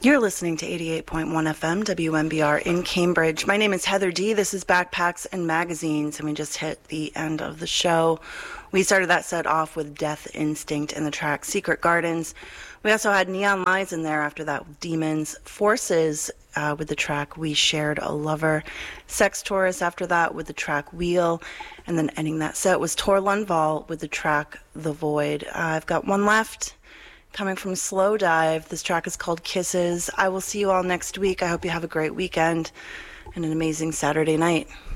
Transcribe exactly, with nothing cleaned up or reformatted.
You're listening to eighty-eight point one F M W M B R in Cambridge. My name is Heather D. This is Backpacks and Magazines, and we just hit the end of the show. We started that set off with Death Instinct and the track Secret Gardens. We also had Neon Lies in there after that with Demons. Forces uh, with the track We Shared a Lover. Sex Taurus after that with the track Wheel. And then ending that set was Tor Lundvall with the track The Void. Uh, I've got one left. Coming from Slow Dive, this track is called Kisses. I will see you all next week. I hope you have a great weekend and an amazing Saturday night.